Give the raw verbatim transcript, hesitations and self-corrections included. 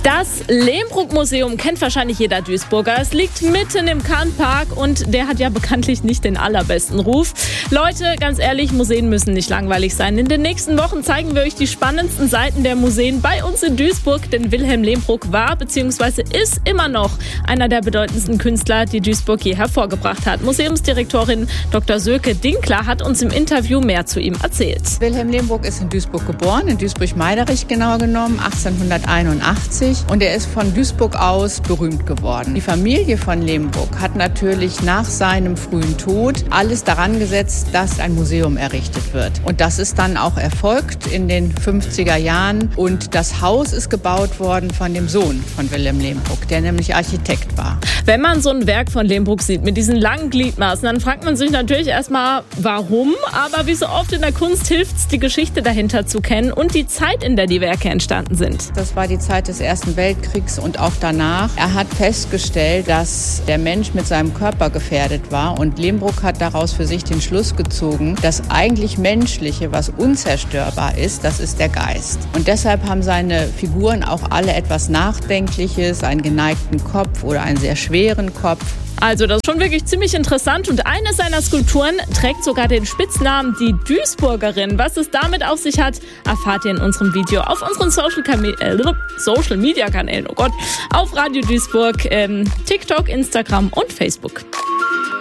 Das Lehmbruck-Museum kennt wahrscheinlich jeder Duisburger. Es liegt mitten im Kahn-Park und der hat ja bekanntlich nicht den allerbesten Ruf. Leute, ganz ehrlich, Museen müssen nicht langweilig sein. In den nächsten Wochen zeigen wir euch die spannendsten Seiten der Museen bei uns in Duisburg, denn Wilhelm Lehmbruck war bzw. ist immer noch einer der bedeutendsten Künstler, die Duisburg je hervorgebracht hat. Museumsdirektorin Doktor Söke Dinkler hat uns im Interview mehr zu ihm erzählt. Wilhelm Lehmbruck ist in Duisburg geboren, in Duisburg-Meiderich genauer genommen, achtzehnhunderteinundachtzig. Und er ist von Duisburg aus berühmt geworden. Die Familie von Lehmbruck hat natürlich nach seinem frühen Tod alles daran gesetzt, dass ein Museum errichtet wird. Und das ist dann auch erfolgt in den fünfziger Jahren. Und das Haus ist gebaut worden von dem Sohn von Wilhelm Lehmbruck, der nämlich Architekt war. Wenn man so ein Werk von Lehmbruck sieht, mit diesen langen Gliedmaßen, dann fragt man sich natürlich erstmal, warum? Aber wie so oft in der Kunst hilft es, die Geschichte dahinter zu kennen und die Zeit, in der die Werke entstanden sind. Das war die Zeit des Ersten Weltkriegs und auch danach. Er hat festgestellt, dass der Mensch mit seinem Körper gefährdet war und Lehmbruck hat daraus für sich den Schluss gezogen, das eigentlich Menschliche, was unzerstörbar ist, das ist der Geist. Und deshalb haben seine Figuren auch alle etwas Nachdenkliches, einen geneigten Kopf oder einen sehr schweren Kopf. Also das ist schon wirklich ziemlich interessant und eine seiner Skulpturen trägt sogar den Spitznamen die Duisburgerin. Was es damit auf sich hat, erfahrt ihr in unserem Video auf unseren Social, äh, Social Media Kanälen, oh Gott, auf Radio Duisburg, ähm, TikTok, Instagram und Facebook.